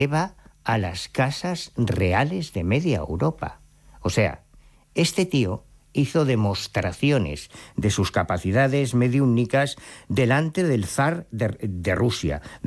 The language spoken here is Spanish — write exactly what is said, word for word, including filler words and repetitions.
lleva a las casas reales de media Europa. O sea, este tío hizo demostraciones de sus capacidades mediúmnicas delante del zar de, de Rusia,